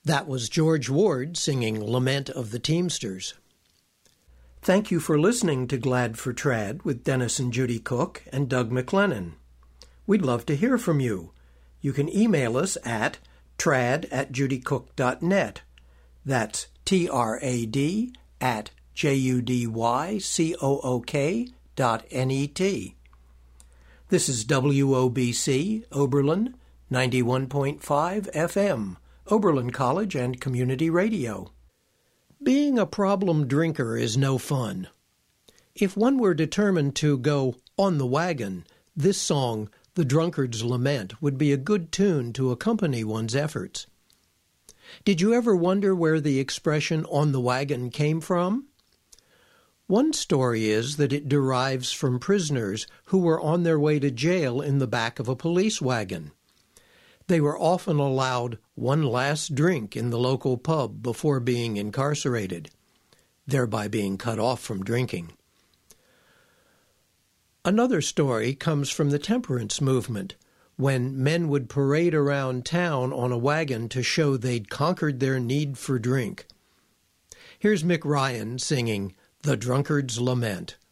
That was George Ward singing Lament of the Teamsters. Thank you for listening to Glad for Trad with Dennis and Judy Cook and Doug McLennan. We'd love to hear from you. You can email us at trad@judycook.net. That's trad@judycook.net. This is WOBC, Oberlin, 91.5 FM, Oberlin College and Community Radio. Being a problem drinker is no fun. If one were determined to go on the wagon, this song, The Drunkard's Lament, would be a good tune to accompany one's efforts. Did you ever wonder where the expression on the wagon came from? One story is that it derives from prisoners who were on their way to jail in the back of a police wagon. They were often allowed one last drink in the local pub before being incarcerated, thereby being cut off from drinking. Another story comes from the temperance movement, when men would parade around town on a wagon to show they'd conquered their need for drink. Here's Mick Ryan singing The Drunkard's Lament.